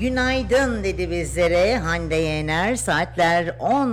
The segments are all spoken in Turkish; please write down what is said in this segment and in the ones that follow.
Günaydın dedi bizlere Hande Yener. Saatler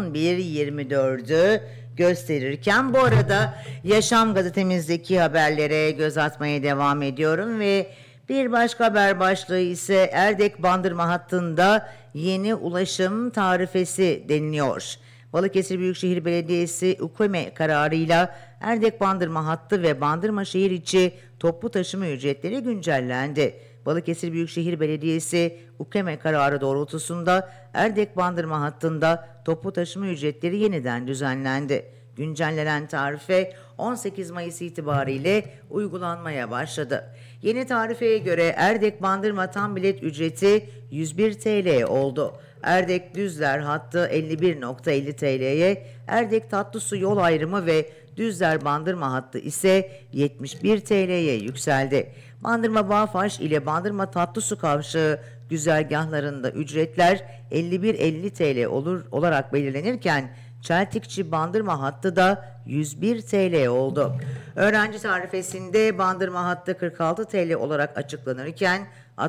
11.24'ü gösterirken bu arada Yaşam gazetemizdeki haberlere göz atmaya devam ediyorum ve bir başka haber başlığı ise Erdek Bandırma hattında yeni ulaşım tarifesi deniliyor. Balıkesir Büyükşehir Belediyesi UKME kararıyla Erdek Bandırma hattı ve Bandırma şehir içi toplu taşıma ücretleri güncellendi. Balıkesir Büyükşehir Belediyesi UKME kararı doğrultusunda Erdek Bandırma hattında toplu taşıma ücretleri yeniden düzenlendi. Güncellenen tarife 18 Mayıs itibariyle uygulanmaya başladı. Yeni tarifeye göre Erdek Bandırma tam bilet ücreti 101 TL oldu. Erdek Düzler hattı 51.50 TL'ye, Erdek Tatlısu yol ayrımı ve Düzler Bandırma hattı ise 71 TL'ye yükseldi. Bandırma Bağfaş ile Bandırma Tatlısu kavşağı güzergahlarında ücretler 51.50 TL olarak belirlenirken Çeltikçi Bandırma hattı da 101 TL oldu. Öğrenci tarifesinde Bandırma hattı 46 TL olarak açıklanırken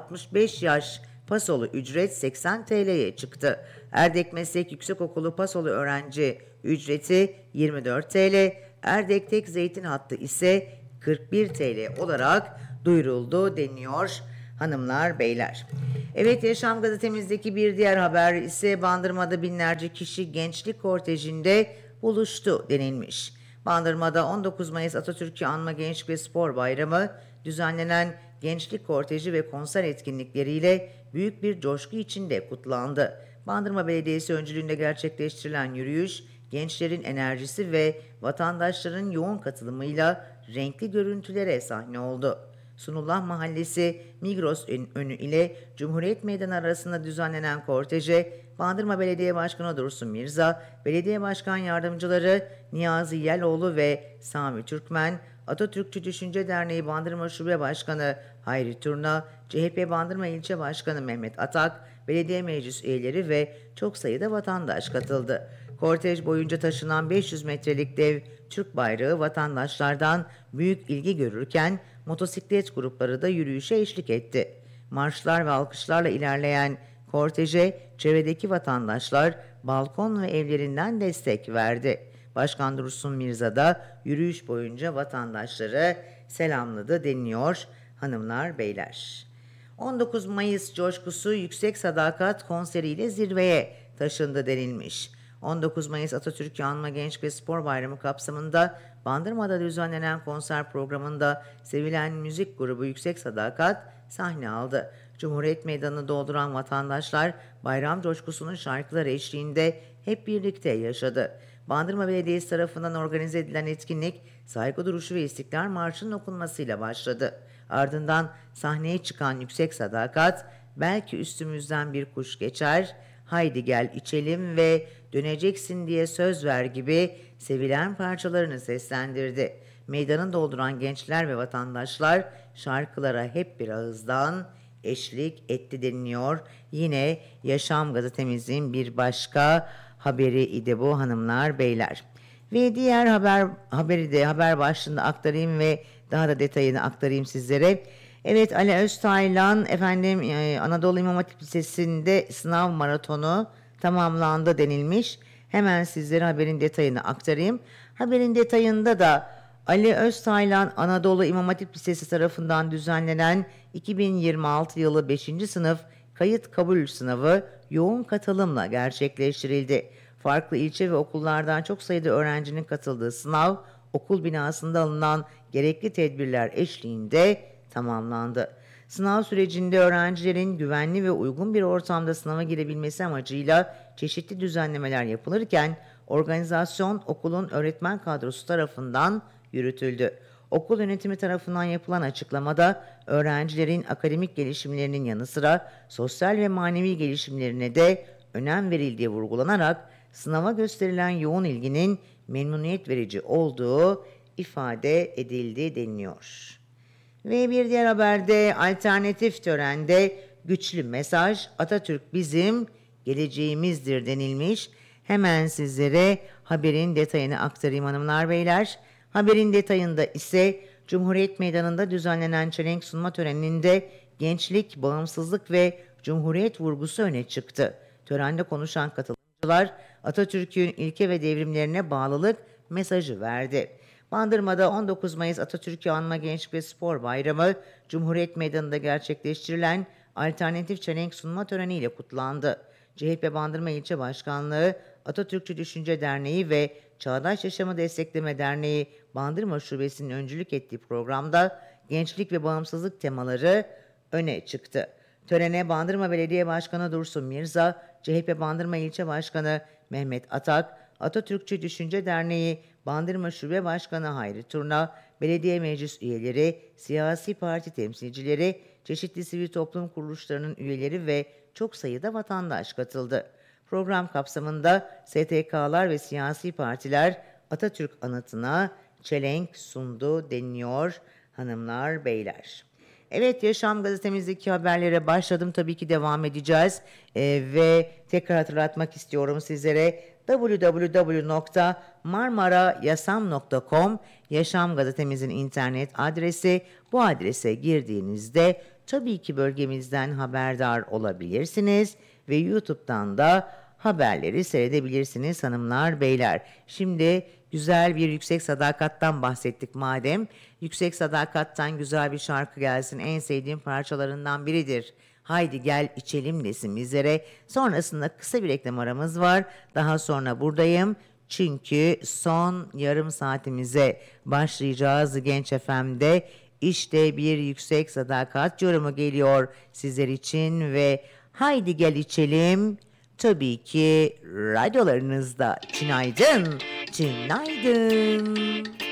65 yaş pasolu ücret 80 TL'ye çıktı. Erdek Meslek Yüksekokulu pasolu öğrenci ücreti 24 TL, Erdek Tek Zeytin hattı ise 41 TL olarak duyuruldu deniyor hanımlar beyler. Evet, Yaşam gazetemizdeki bir diğer haber ise Bandırma'da binlerce kişi gençlik kortejinde buluştu denilmiş. Bandırma'da 19 Mayıs Atatürk'ü Anma Gençlik ve Spor Bayramı düzenlenen gençlik korteji ve konser etkinlikleriyle büyük bir coşku içinde kutlandı. Bandırma Belediyesi öncülüğünde gerçekleştirilen yürüyüş, gençlerin enerjisi ve vatandaşların yoğun katılımıyla renkli görüntülere sahne oldu. Sunullah Mahallesi Migros önü ile Cumhuriyet Meydanı arasında düzenlenen korteje Bandırma Belediye Başkanı Dursun Mirza, Belediye Başkan Yardımcıları Niyazi Yeloğlu ve Sami Türkmen, Atatürkçü Düşünce Derneği Bandırma Şube Başkanı Hayri Turna, CHP Bandırma İlçe Başkanı Mehmet Atak, belediye meclis üyeleri ve çok sayıda vatandaş katıldı. Kortej boyunca taşınan 500 metrelik dev Türk bayrağı vatandaşlardan büyük ilgi görürken motosiklet grupları da yürüyüşe eşlik etti. Marşlar ve alkışlarla ilerleyen korteje çevredeki vatandaşlar balkon ve evlerinden destek verdi. Başkan Dursun Mirza da yürüyüş boyunca vatandaşları selamladı deniliyor hanımlar beyler. 19 Mayıs coşkusu Yüksek Sadakat konseriyle zirveye taşındı denilmiş. 19 Mayıs Atatürk'ü Anma Gençlik ve Spor Bayramı kapsamında Bandırma'da düzenlenen konser programında sevilen müzik grubu Yüksek Sadakat sahne aldı. Cumhuriyet Meydanı'nı dolduran vatandaşlar bayram coşkusunun şarkıları eşliğinde hep birlikte yaşadı. Bandırma Belediyesi tarafından organize edilen etkinlik saygı duruşu ve İstiklal Marşı'nın okunmasıyla başladı. Ardından sahneye çıkan Yüksek Sadakat, belki üstümüzden bir kuş geçer, haydi gel içelim ve döneceksin diye söz ver gibi sevilen parçalarını seslendirdi. Meydanı dolduran gençler ve vatandaşlar şarkılara hep bir ağızdan eşlik etti deniliyor. Yine Yaşam gazetemizin bir başka haberi idi bu hanımlar beyler. Ve diğer haberi de haber başlığında aktarayım ve daha da detayını aktarayım sizlere. Evet, Ali Öztaylan Anadolu İmam Hatip Lisesi'nde sınav maratonu tamamlandı denilmiş. Hemen sizlere haberin detayını aktarayım. Haberin detayında da Ali Öztaylan Anadolu İmam Hatip Lisesi tarafından düzenlenen 2026 yılı 5. sınıf kayıt kabul sınavı yoğun katılımla gerçekleştirildi. Farklı ilçe ve okullardan çok sayıda öğrencinin katıldığı sınav okul binasında alınan gerekli tedbirler eşliğinde tamamlandı. Sınav sürecinde öğrencilerin güvenli ve uygun bir ortamda sınava girebilmesi amacıyla çeşitli düzenlemeler yapılırken organizasyon okulun öğretmen kadrosu tarafından yürütüldü. Okul yönetimi tarafından yapılan açıklamada öğrencilerin akademik gelişimlerinin yanı sıra sosyal ve manevi gelişimlerine de önem verildiği vurgulanarak sınava gösterilen yoğun ilginin memnuniyet verici olduğu ifade edildi deniliyor. Ve bir diğer haberde alternatif törende güçlü mesaj Atatürk bizim geleceğimizdir denilmiş. Hemen sizlere haberin detayını aktarayım hanımlar beyler. Haberin detayında ise Cumhuriyet Meydanı'nda düzenlenen çelenk sunma töreninde gençlik, bağımsızlık ve Cumhuriyet vurgusu öne çıktı. Törende konuşan katılımcılar Atatürk'ün ilke ve devrimlerine bağlılık mesajı verdi. Bandırma'da 19 Mayıs Atatürk'ü Anma Gençlik ve Spor Bayramı Cumhuriyet Meydanı'nda gerçekleştirilen alternatif çelenk sunma töreniyle kutlandı. CHP Bandırma İlçe Başkanlığı, Atatürkçü Düşünce Derneği ve Çağdaş Yaşamı Destekleme Derneği Bandırma Şubesi'nin öncülük ettiği programda gençlik ve bağımsızlık temaları öne çıktı. Törene Bandırma Belediye Başkanı Dursun Mirza, CHP Bandırma İlçe Başkanı Mehmet Atak, Atatürkçü Düşünce Derneği Bandırma Şube Başkanı Hayri Turna, belediye meclis üyeleri, siyasi parti temsilcileri, çeşitli sivil toplum kuruluşlarının üyeleri ve çok sayıda vatandaş katıldı. Program kapsamında STK'lar ve siyasi partiler Atatürk anıtına çelenk sundu deniliyor hanımlar, beyler. Evet, Yaşam gazetemizdeki haberlere başladım. Tabii ki devam edeceğiz. Ve tekrar hatırlatmak istiyorum sizlere www.marmarayasam.com Yaşam gazetemizin internet adresi. Bu adrese girdiğinizde tabii ki bölgemizden haberdar olabilirsiniz ve YouTube'dan da haberleri seyredebilirsiniz hanımlar, beyler. Şimdi güzel bir Yüksek Sadakat'tan bahsettik madem. Yüksek Sadakat'tan güzel bir şarkı gelsin. En sevdiğim parçalarından biridir. Haydi gel içelim desin bizlere. Sonrasında kısa bir reklam aramız var. Daha sonra buradayım. Çünkü son yarım saatimize başlayacağız Genç FM'de. İşte bir Yüksek Sadakat yorumu geliyor sizler için ve haydi gel içelim. Tabii ki radyolarınızda. Günaydın, günaydın.